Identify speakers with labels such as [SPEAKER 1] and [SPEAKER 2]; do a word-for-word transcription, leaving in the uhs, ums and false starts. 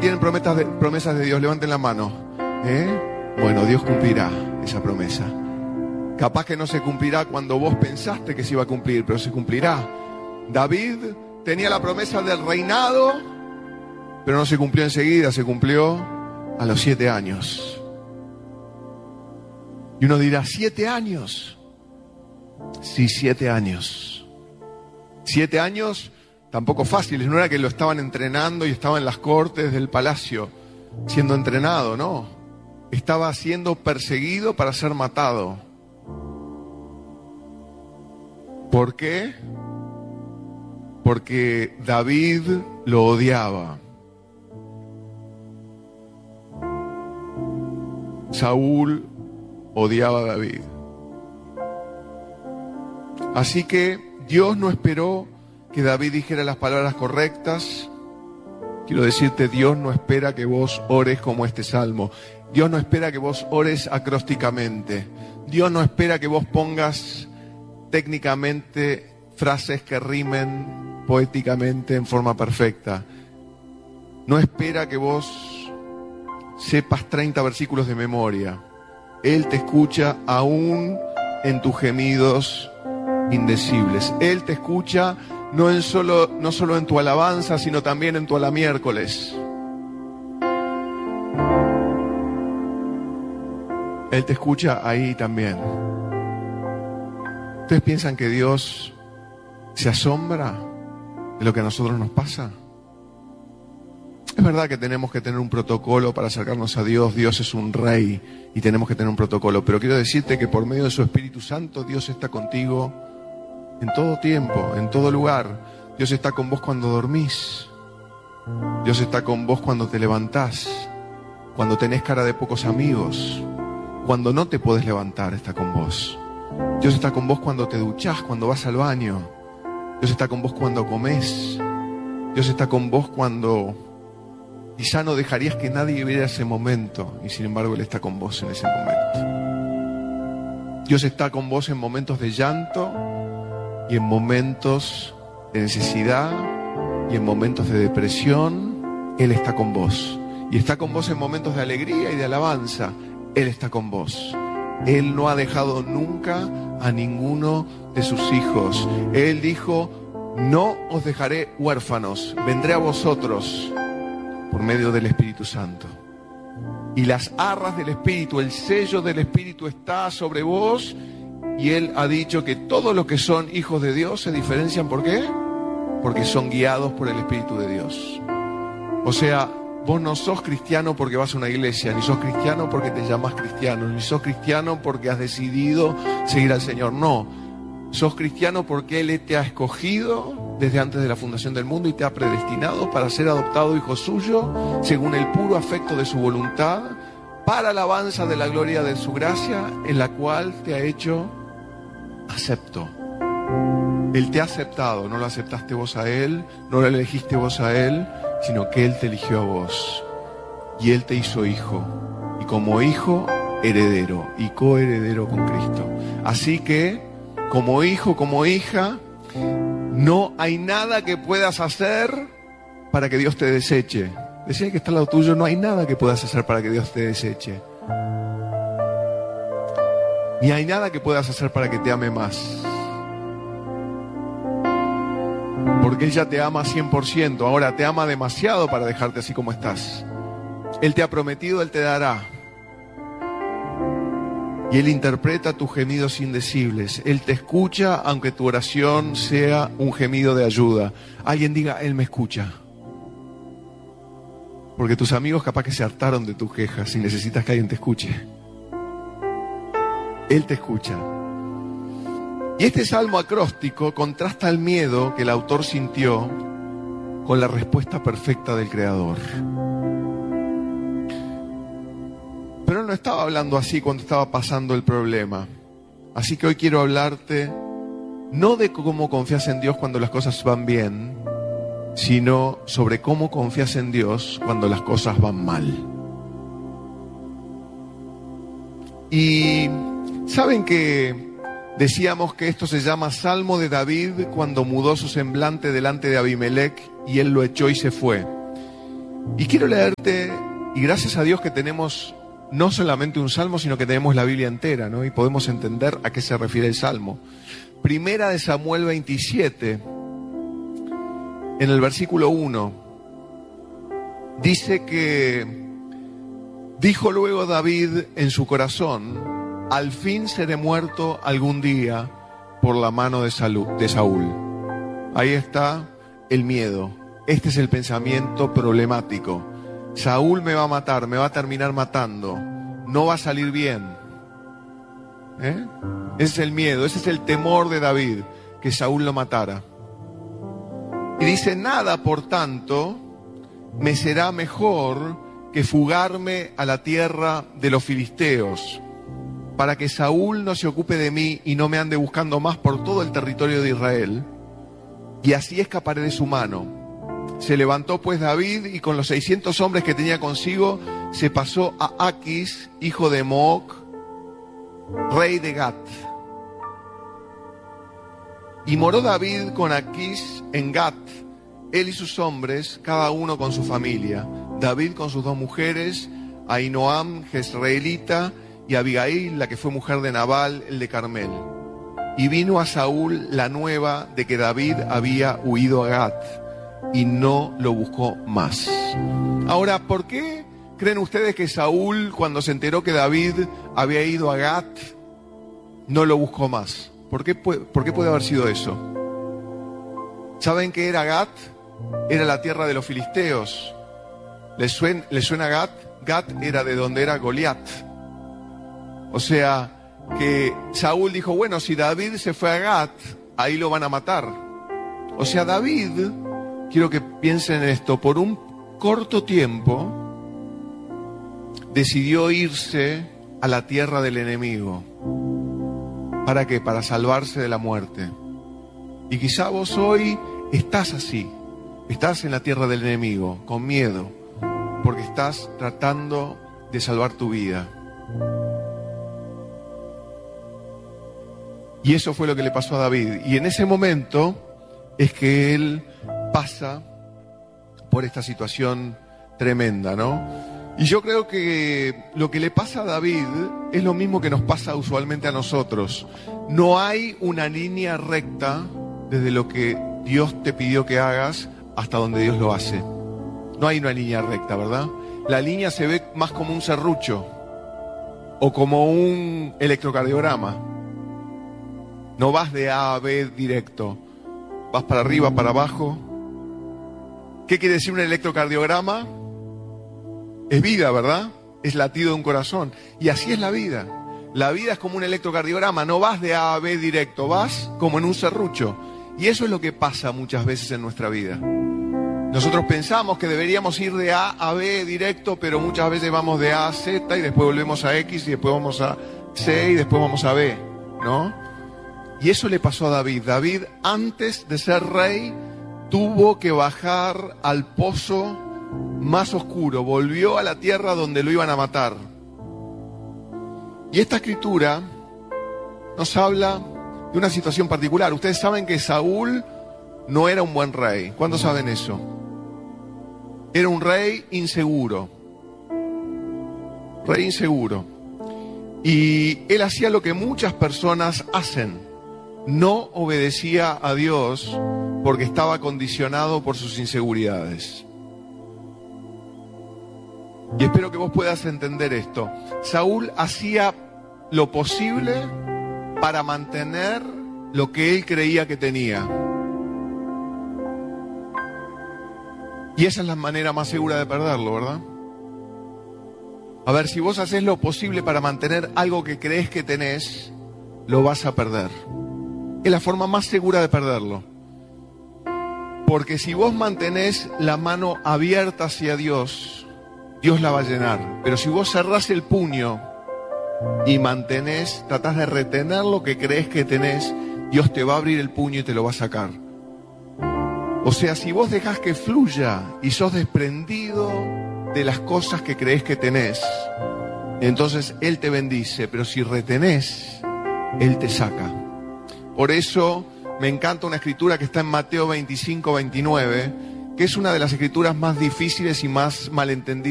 [SPEAKER 1] tienen promesas de, promesas de Dios? Levanten la mano. ¿Eh? Bueno, Dios cumplirá esa promesa. Capaz que no se cumplirá cuando vos pensaste que se iba a cumplir, pero se cumplirá. David tenía la promesa del reinado, pero no se cumplió enseguida, se cumplió a los siete años. Y uno dirá, ¿siete años? Sí, siete años. Siete años tampoco fáciles, no era que lo estaban entrenando y estaba en las cortes del palacio siendo entrenado, no. Estaba siendo perseguido para ser matado. ¿Por qué? Porque David lo odiaba. Saúl odiaba a David. Así que Dios no esperó que David dijera las palabras correctas. Quiero decirte, Dios no espera que vos ores como este salmo. Dios no espera que vos ores acrósticamente. Dios no espera que vos pongas técnicamente frases que rimen poéticamente en forma perfecta. No espera que vos sepas treinta versículos de memoria. Él te escucha aún en tus gemidos indecibles. Él te escucha no, en solo, no solo en tu alabanza, sino también en tu alamiércoles. Él te escucha ahí también. ¿Ustedes piensan que Dios se asombra de lo que a nosotros nos pasa? Es verdad que tenemos que tener un protocolo para acercarnos a Dios. Dios es un rey y tenemos que tener un protocolo. Pero quiero decirte que por medio de su Espíritu Santo, Dios está contigo en todo tiempo, en todo lugar. Dios está con vos cuando dormís. Dios está con vos cuando te levantás, cuando tenés cara de pocos amigos, cuando no te podés levantar, está con vos. Dios está con vos cuando te duchás, cuando vas al baño. Dios está con vos cuando comés. Dios está con vos cuando quizá no dejarías que nadie viera ese momento, y sin embargo Él está con vos en ese momento. Dios está con vos en momentos de llanto y en momentos de necesidad y en momentos de depresión. Él está con vos. Y está con vos en momentos de alegría y de alabanza. Él está con vos. Él no ha dejado nunca a ninguno de sus hijos. Él dijo, no os dejaré huérfanos, vendré a vosotros por medio del Espíritu Santo. Y las arras del Espíritu, el sello del Espíritu está sobre vos. Y Él ha dicho que todos los que son hijos de Dios se diferencian, ¿por qué? Porque son guiados por el Espíritu de Dios. O sea, vos no sos cristiano porque vas a una iglesia, ni sos cristiano porque te llamas cristiano, ni sos cristiano porque has decidido seguir al Señor. No, sos cristiano porque Él te ha escogido desde antes de la fundación del mundo y te ha predestinado para ser adoptado hijo suyo según el puro afecto de su voluntad, para alabanza de la gloria de su gracia, en la cual te ha hecho acepto. Él te ha aceptado, no lo aceptaste vos a Él, no lo elegiste vos a Él, sino que Él te eligió a vos. Y Él te hizo hijo. Y como hijo, heredero y coheredero con Cristo. Así que, como hijo, como hija, no hay nada que puedas hacer para que Dios te deseche. Decía que está al lado tuyo, no hay nada que puedas hacer para que Dios te deseche. Ni hay nada que puedas hacer para que te ame más. Porque Él ya te ama cien por ciento. Ahora te ama demasiado para dejarte así como estás. Él te ha prometido, Él te dará. Y Él interpreta tus gemidos indecibles. Él te escucha aunque tu oración sea un gemido de ayuda. Alguien diga, Él me escucha. Porque tus amigos capaz que se hartaron de tus quejas y necesitas que alguien te escuche. Él te escucha. Y este salmo acróstico contrasta el miedo que el autor sintió con la respuesta perfecta del Creador. Pero él no estaba hablando así cuando estaba pasando el problema. Así que hoy quiero hablarte no de cómo confías en Dios cuando las cosas van bien, sino sobre cómo confías en Dios cuando las cosas van mal. Y ¿saben que decíamos que esto se llama Salmo de David cuando mudó su semblante delante de Abimelech y él lo echó y se fue? Y quiero leerte, y gracias a Dios que tenemos no solamente un salmo, sino que tenemos la Biblia entera, ¿no? Y podemos entender a qué se refiere el salmo. Primera de Samuel veintisiete, en el versículo uno, dice que dijo luego David en su corazón: al fin seré muerto algún día por la mano de Saúl. Ahí está el miedo. Este es el pensamiento problemático. Saúl me va a matar, me va a terminar matando. No va a salir bien. ¿Eh? Ese es el miedo, ese es el temor de David, que Saúl lo matara. Y dice: nada, por tanto, me será mejor que fugarme a la tierra de los filisteos, para que Saúl no se ocupe de mí y no me ande buscando más por todo el territorio de Israel, y así escaparé de su mano. Se levantó pues David y con los seiscientos hombres que tenía consigo se pasó a Aquis, hijo de Mooc, rey de Gat. Y moró David con Aquis en Gat, él y sus hombres, cada uno con su familia. David con sus dos mujeres, Ahinoam, jezreelita, y Abigail, la que fue mujer de Nabal, el de Carmel. Y vino a Saúl la nueva de que David había huido a Gat, y no lo buscó más. Ahora, ¿por qué creen ustedes que Saúl, cuando se enteró que David había ido a Gat, no lo buscó más? ¿Por qué, por qué puede haber sido eso? ¿Saben qué era Gat? Era la tierra de los filisteos. ¿Les suena, ¿les suena Gat? Gat era de donde era Goliat. O sea, que Saúl dijo: bueno, si David se fue a Gat, ahí lo van a matar. O sea, David, quiero que piensen en esto, por un corto tiempo decidió irse a la tierra del enemigo. ¿Para qué? Para salvarse de la muerte. Y quizá vos hoy estás así, estás en la tierra del enemigo, con miedo, porque estás tratando de salvar tu vida. Y eso fue lo que le pasó a David. Y en ese momento es que él pasa por esta situación tremenda, ¿no? Y yo creo que lo que le pasa a David es lo mismo que nos pasa usualmente a nosotros. No hay una línea recta desde lo que Dios te pidió que hagas hasta donde Dios lo hace. No hay una línea recta, ¿verdad? La línea se ve más como un serrucho o como un electrocardiograma. No vas de A a B directo, vas para arriba, para abajo. ¿Qué quiere decir un electrocardiograma? Es vida, ¿verdad? Es latido de un corazón. Y así es la vida. La vida es como un electrocardiograma, no vas de A a B directo, vas como en un serrucho. Y eso es lo que pasa muchas veces en nuestra vida. Nosotros pensamos que deberíamos ir de A a B directo, pero muchas veces vamos de A a Z y después volvemos a X y después vamos a C y después vamos a B, ¿no? Y eso le pasó a David. David, antes de ser rey, tuvo que bajar al pozo más oscuro. Volvió a la tierra donde lo iban a matar. Y esta escritura nos habla de una situación particular. Ustedes saben que Saúl no era un buen rey. ¿Cuántos saben eso? Era un rey inseguro. Rey inseguro. Y él hacía lo que muchas personas hacen. No obedecía a Dios porque estaba condicionado por sus inseguridades. Y espero que vos puedas entender esto. Saúl hacía lo posible para mantener lo que él creía que tenía. Y esa es la manera más segura de perderlo, ¿verdad? A ver, si vos haces lo posible para mantener algo que crees que tenés, lo vas a perder. Es la forma más segura de perderlo. Porque si vos mantenés la mano abierta hacia Dios, Dios la va a llenar. Pero si vos cerrás el puño y mantenés, tratás de retener lo que crees que tenés, Dios te va a abrir el puño y te lo va a sacar. O sea, si vos dejás que fluya y sos desprendido de las cosas que crees que tenés, entonces Él te bendice. Pero si retenés, Él te saca. Por eso me encanta una escritura que está en Mateo veinticinco, veintinueve, que es una de las escrituras más difíciles y más malentendidas